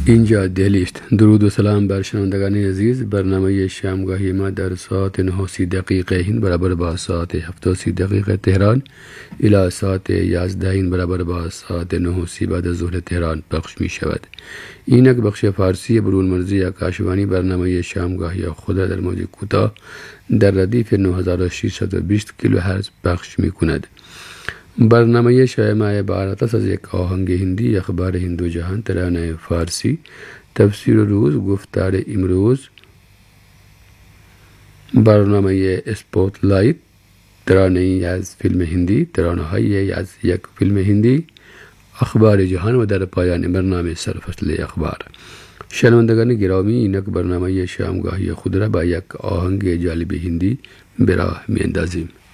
اینجا دهلی است. درود و سلام بر شنوندگان عزیز. برنامه شامگاهی ما در ساعت 9:30 هند برابر با ساعت 7:30 تهران الی ساعت 11 برابر با ساعت 9:30 بعد از ظهر تهران پخش می شود. این یک بخش فارسی برون مرزی آکاشوانی برنامه شامگاهی خود در موج کوتاه در ردیف 9620 کیلوهرتز پخش می کند. برنامه شایمه عبارت است از یک آهنگ هندی، اخبار هند و جهان، ترانه فارسی، تفسیر روز، گفتار امروز، برنامه اسپوتلایت، ترانه از فیلم هندی، ترانه های از یک فیلم هندی، اخبار جهان و در پایان برنامه سرفصل اخبار. شنوندگان گرامی، این یک برنامه شامگاهی خود را با یک آهنگ جالب هندی به راه می اندازیم.